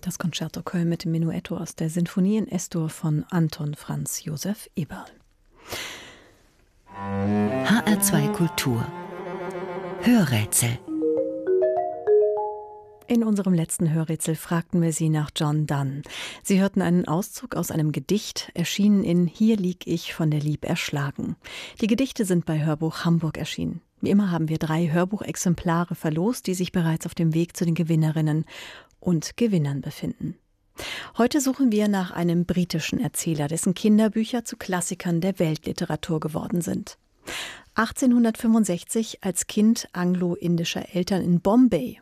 Das Concerto Köln mit dem Menuetto aus der Sinfonie in S-Dur von Anton Franz Josef Eberl. HR2 Kultur Hörrätsel. In unserem letzten Hörrätsel fragten wir Sie nach John Donne. Sie hörten einen Auszug aus einem Gedicht, erschienen in Hier lieg ich von der Lieb erschlagen. Die Gedichte sind bei Hörbuch Hamburg erschienen. Wie immer haben wir 3 Hörbuchexemplare verlost, die sich bereits auf dem Weg zu den Gewinnerinnen und Gewinnern befinden. Heute suchen wir nach einem britischen Erzähler, dessen Kinderbücher zu Klassikern der Weltliteratur geworden sind. 1865 als Kind anglo-indischer Eltern in Bombay